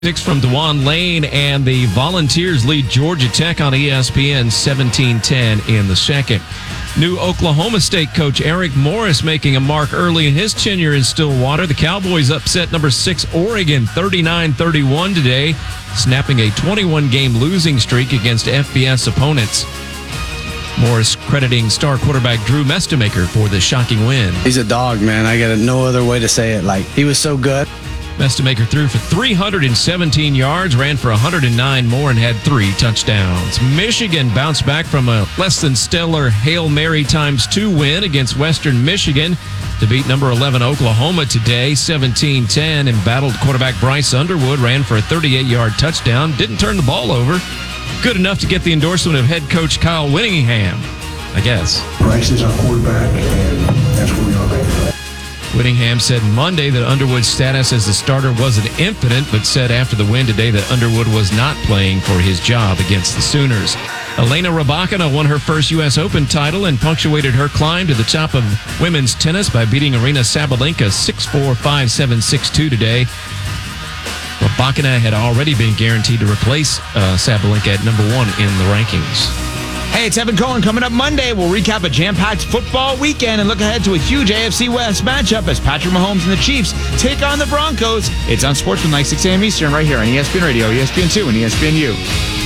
From Dewan Lane, and the Volunteers lead Georgia Tech on ESPN 17-10 in the second. New Oklahoma State coach Eric Morris making a mark early in his tenure in Stillwater. The Cowboys upset number 6 Oregon 39-31 today, snapping a 21-game losing streak against FBS opponents. Morris crediting star quarterback Drew Mestemaker for the shocking win. He's a dog, man. I got no other way to say it. He was so good. Mestemaker threw for 317 yards, ran for 109 more, and had 3 touchdowns. Michigan bounced back from a less than stellar Hail Mary ×2 win against Western Michigan to beat number 11 Oklahoma today, 17-10. Embattled quarterback Bryce Underwood ran for a 38-yard touchdown, didn't turn the ball over. Good enough to get the endorsement of head coach Kyle Whittingham, I guess. Bryce is our quarterback, and that's where we are right now. Whittingham said Monday that Underwood's status as the starter wasn't infinite, but said after the win today that Underwood was not playing for his job against the Sooners. Elena Rybakina won her first U.S. Open title and punctuated her climb to the top of women's tennis by beating Aryna Sabalenka 6-4, 5-7, 6-2 today. Rybakina had already been guaranteed to replace Sabalenka at number 1 in the rankings. Hey, it's Evan Cohen. Coming up Monday, we'll recap a jam-packed football weekend and look ahead to a huge AFC West matchup as Patrick Mahomes and the Chiefs take on the Broncos. It's on Sportsman, 6 a.m. Eastern, right here on ESPN Radio, ESPN2, and ESPNU.